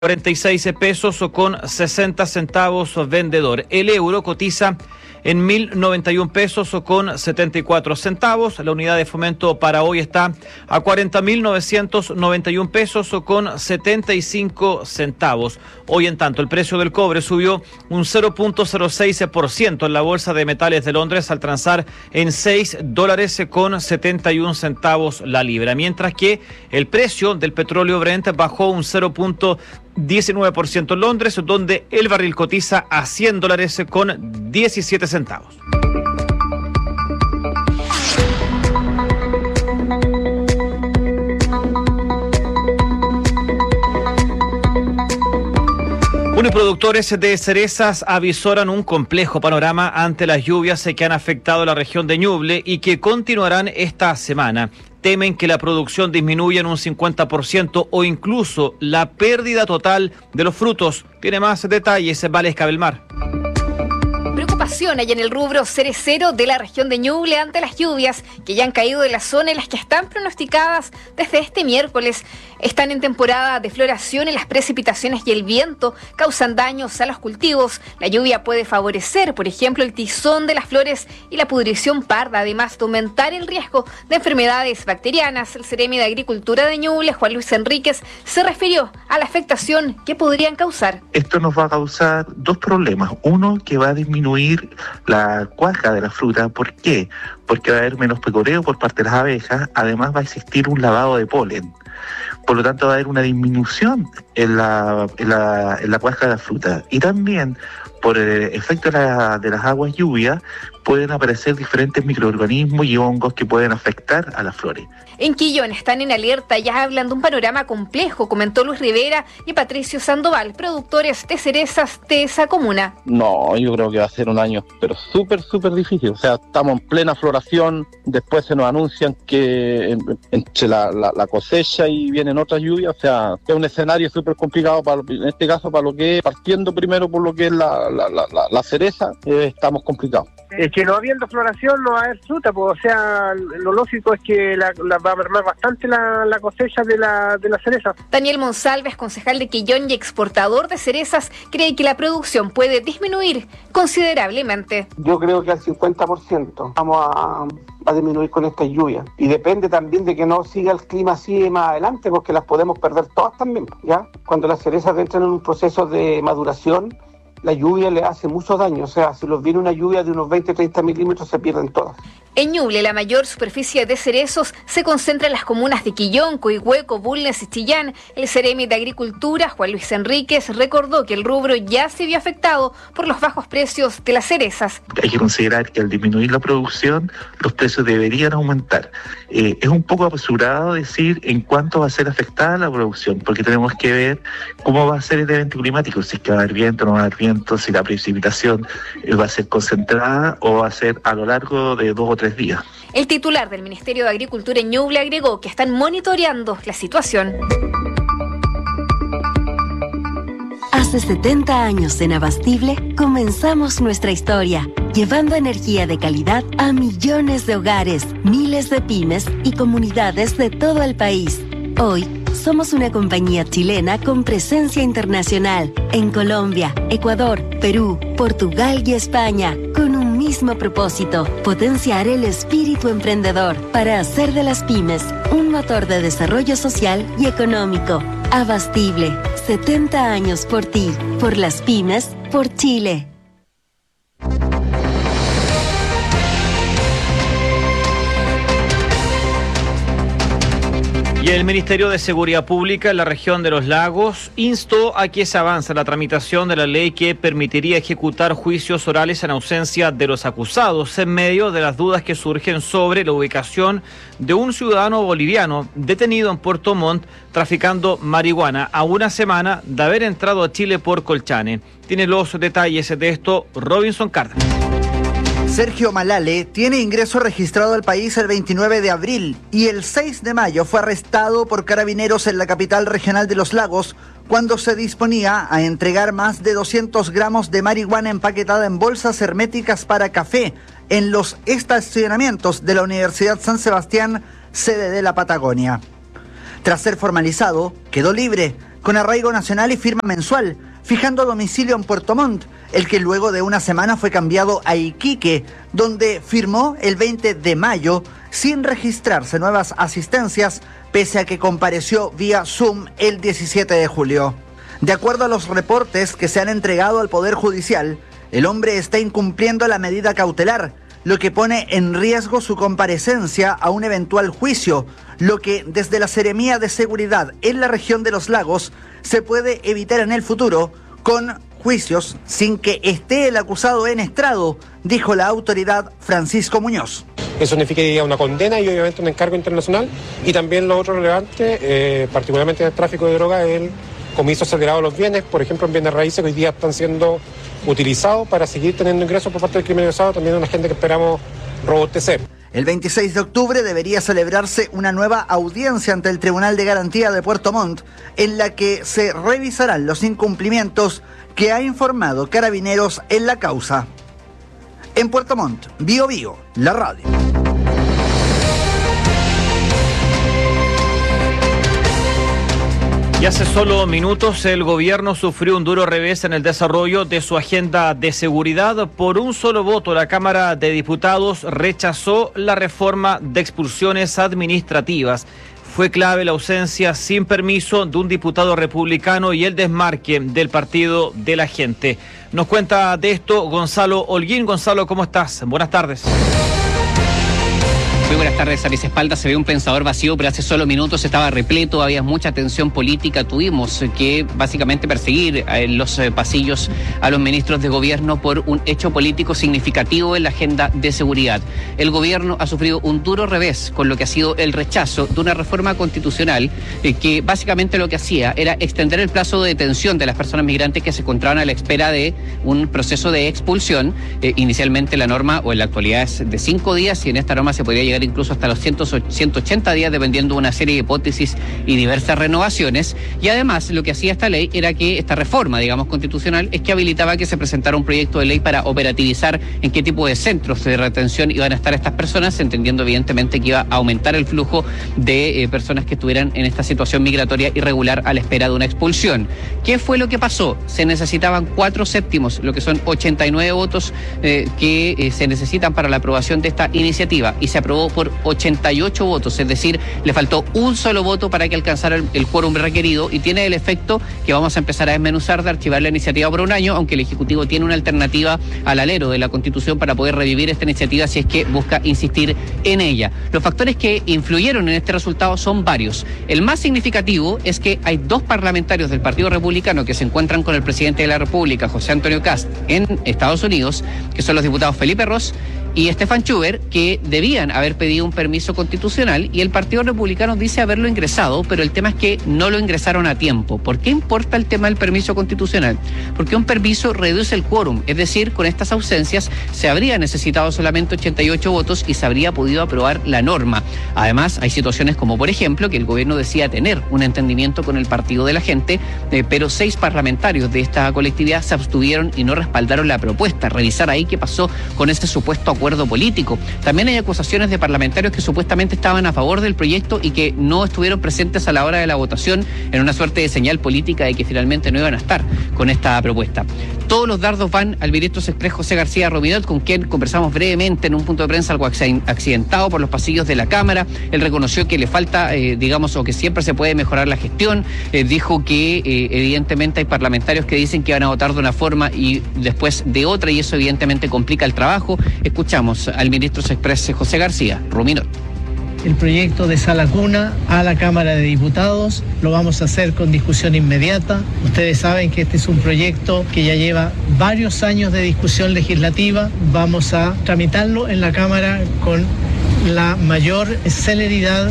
46 pesos con 60 centavos vendedor. El euro cotiza en 1.091 pesos con 74 centavos. La unidad de fomento para hoy está a 40.991 pesos con 75 centavos. Hoy, en tanto, el precio del cobre subió un 0.06% en la Bolsa de Metales de Londres al transar en $6 con 71 centavos la libra, mientras que el precio del petróleo Brent bajó un 0.19% en Londres, donde el barril cotiza a $100 con 17 centavos. Productores de cerezas avisoran un complejo panorama ante las lluvias que han afectado la región de Ñuble y que continuarán esta semana. Temen que la producción disminuya en un 50% o incluso la pérdida total de los frutos. Tiene más detalles Valesca Belmar. Preocupación hay en el rubro cerecero de la región de Ñuble ante las lluvias que ya han caído de la zona y las que están pronosticadas desde este miércoles. Están en temporada de floración y las precipitaciones y el viento causan daños a los cultivos. La lluvia puede favorecer, por ejemplo, el tizón de las flores y la pudrición parda, además de aumentar el riesgo de enfermedades bacterianas. El Ceremi de Agricultura de Ñuble, Juan Luis Enríquez, se refirió a la afectación que podrían causar. Esto nos va a causar dos problemas. Uno, que va a disminuir la cuaja de la fruta. ¿Por qué? Porque va a haber menos pecoreo por parte de las abejas. Además, va a existir un lavado de polen. Por lo tanto, va a haber una disminución en la cuaja de la fruta. Y también, por el efecto de las aguas lluvias, pueden aparecer diferentes microorganismos y hongos que pueden afectar a las flores. En Quillón están en alerta, ya hablan de un panorama complejo, comentó Luis Rivera y Patricio Sandoval, productores de cerezas de esa comuna. No, yo creo que va a ser un año, pero súper difícil. O sea, estamos en plena floración, después se nos anuncian que entre la cosecha y vienen otras lluvias. O sea, es un escenario súper complicado, en este caso, para lo que es, partiendo primero por lo que es la cereza, estamos complicados. Es que no habiendo floración no va a haber fruta, pues, o sea, lo lógico es que va a mermar bastante la cosecha de la cereza. Daniel Monsalves, concejal de Quillón y exportador de cerezas, cree que la producción puede disminuir considerablemente. Yo creo que al 50% vamos a disminuir con esta lluvia. Y depende también de que no siga el clima así más adelante, porque las podemos perder todas también, ¿ya? Cuando las cerezas entran en un proceso de maduración, la lluvia le hace mucho daño. O sea, si los viene una lluvia de unos 20-30 milímetros, se pierden todas. En Ñuble, la mayor superficie de cerezos se concentra en las comunas de Quillón, Coihueco, Bulnes y Chillán. El Ceremi de Agricultura, Juan Luis Enríquez, recordó que el rubro ya se vio afectado por los bajos precios de las cerezas. Hay que considerar que al disminuir la producción, los precios deberían aumentar. Es un poco apresurado decir en cuánto va a ser afectada la producción, porque tenemos que ver cómo va a ser el evento climático, si es que va a haber viento o no va a haber viento, si la precipitación va a ser concentrada o va a ser a lo largo de 2 o 3 días. El titular del Ministerio de Agricultura en Ñuble agregó que están monitoreando la situación. Hace 70 años en Abastible comenzamos nuestra historia, llevando energía de calidad a millones de hogares, miles de pymes y comunidades de todo el país. Hoy somos una compañía chilena con presencia internacional en Colombia, Ecuador, Perú, Portugal y España, con un mismo propósito: potenciar el espíritu emprendedor para hacer de las pymes un motor de desarrollo social y económico. Abastible, 70 años por ti, por las pymes, por Chile. Y el Ministerio de Seguridad Pública en la región de Los Lagos instó a que se avance la tramitación de la ley que permitiría ejecutar juicios orales en ausencia de los acusados, en medio de las dudas que surgen sobre la ubicación de un ciudadano boliviano detenido en Puerto Montt traficando marihuana a una semana de haber entrado a Chile por Colchane. Tiene los detalles de esto Robinson Cárdenas. Sergio Malale tiene ingreso registrado al país el 29 de abril y el 6 de mayo fue arrestado por carabineros en la capital regional de Los Lagos cuando se disponía a entregar más de 200 gramos de marihuana empaquetada en bolsas herméticas para café en los estacionamientos de la Universidad San Sebastián, sede de la Patagonia. Tras ser formalizado, quedó libre con arraigo nacional y firma mensual, fijando domicilio en Puerto Montt, el que luego de una semana fue cambiado a Iquique, donde firmó el 20 de mayo sin registrarse nuevas asistencias, pese a que compareció vía Zoom el 17 de julio. De acuerdo a los reportes que se han entregado al Poder Judicial, el hombre está incumpliendo la medida cautelar, lo que pone en riesgo su comparecencia a un eventual juicio, lo que desde la Seremía de Seguridad en la región de los Lagos se puede evitar en el futuro con juicios sin que esté el acusado en estrado, dijo la autoridad Francisco Muñoz. Eso significa una condena y obviamente un encargo internacional, y también lo otro relevante, particularmente en el tráfico de drogas, el comiso acelerado de los bienes, por ejemplo en bienes raíces que hoy día están siendo utilizados para seguir teniendo ingresos por parte del crimen organizado, también una gente que esperamos robustecer. El 26 de octubre debería celebrarse una nueva audiencia ante el Tribunal de Garantía de Puerto Montt, en la que se revisarán los incumplimientos que ha informado Carabineros en la causa. En Puerto Montt, Bio Bio, la radio. Y hace solo minutos el gobierno sufrió un duro revés en el desarrollo de su agenda de seguridad. Por un solo voto, la Cámara de Diputados rechazó la reforma de expulsiones administrativas. Fue clave la ausencia sin permiso de un diputado republicano y el desmarque del Partido de la Gente. Nos cuenta de esto Gonzalo Holguín. Gonzalo, ¿cómo estás? Buenas tardes. Muy buenas tardes. A mis espaldas se ve un pensador vacío, pero hace solo minutos estaba repleto, había mucha tensión política. Tuvimos que básicamente perseguir en los pasillos a los ministros de gobierno por un hecho político significativo en la agenda de seguridad. El gobierno ha sufrido un duro revés con lo que ha sido el rechazo de una reforma constitucional que básicamente lo que hacía era extender el plazo de detención de las personas migrantes que se encontraban a la espera de un proceso de expulsión. Inicialmente la norma, o en la actualidad, es de 5 días, y en esta norma se podría llegar incluso hasta los 180 días, dependiendo de una serie de hipótesis y diversas renovaciones. Y además lo que hacía esta ley era que esta reforma, digamos, constitucional, es que habilitaba que se presentara un proyecto de ley para operativizar en qué tipo de centros de retención iban a estar estas personas, entendiendo evidentemente que iba a aumentar el flujo de personas que estuvieran en esta situación migratoria irregular a la espera de una expulsión. ¿Qué fue lo que pasó? Se necesitaban 4/7, lo que son 89 votos que se necesitan para la aprobación de esta iniciativa, y se aprobó por 88 votos, es decir, le faltó un solo voto para que alcanzara el quórum requerido, y tiene el efecto que vamos a empezar a desmenuzar de archivar la iniciativa por un año, aunque el Ejecutivo tiene una alternativa al alero de la Constitución para poder revivir esta iniciativa si es que busca insistir en ella. Los factores que influyeron en este resultado son varios. El más significativo es que hay 2 parlamentarios del Partido Republicano que se encuentran con el presidente de la República, José Antonio Kast, en Estados Unidos, que son los diputados Felipe Ros y Stefan Schubert, que debían haber pedido un permiso constitucional, y el Partido Republicano dice haberlo ingresado, pero el tema es que no lo ingresaron a tiempo. ¿Por qué importa el tema del permiso constitucional? Porque un permiso reduce el quórum, es decir, con estas ausencias se habría necesitado solamente 88 votos y se habría podido aprobar la norma. Además, hay situaciones como, por ejemplo, que el gobierno decía tener un entendimiento con el Partido de la Gente, pero 6 parlamentarios de esta colectividad se abstuvieron y no respaldaron la propuesta. Revisar ahí qué pasó con ese supuesto acuerdo político. También hay acusaciones de parlamentarios que supuestamente estaban a favor del proyecto y que no estuvieron presentes a la hora de la votación, en una suerte de señal política de que finalmente no iban a estar con esta propuesta. Todos los dardos van al ministro Express José García Ruminot, con quien conversamos brevemente en un punto de prensa algo accidentado por los pasillos de la Cámara. Él reconoció que le falta, o que siempre se puede mejorar la gestión. Dijo que evidentemente hay parlamentarios que dicen que van a votar de una forma y después de otra, y eso evidentemente complica el trabajo. Escuchamos al ministro Express José García Ruminot. El proyecto de sala cuna a la Cámara de Diputados lo vamos a hacer con discusión inmediata. Ustedes saben que este es un proyecto que ya lleva varios años de discusión legislativa. Vamos a tramitarlo en la Cámara con la mayor celeridad.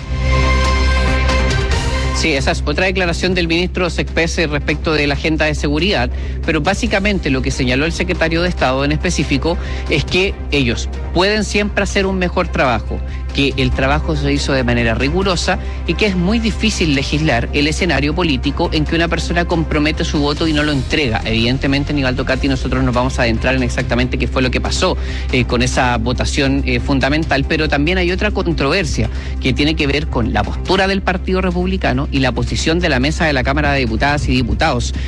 Sí, esa es otra declaración del ministro Sexpese respecto de la agenda de seguridad, pero básicamente lo que señaló el secretario de Estado en específico es que ellos pueden siempre hacer un mejor trabajo, que el trabajo se hizo de manera rigurosa y que es muy difícil legislar el escenario político en que una persona compromete su voto y no lo entrega. Evidentemente, Nivaldo Cati, nosotros nos vamos a adentrar en exactamente qué fue lo que pasó con esa votación fundamental, pero también hay otra controversia que tiene que ver con la postura del Partido Republicano y la posición de la mesa de la Cámara de Diputadas y Diputados.